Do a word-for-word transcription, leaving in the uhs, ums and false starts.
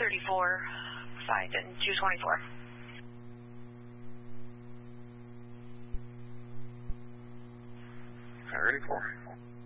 thirty-four, five and two twenty-four. All right, ready for.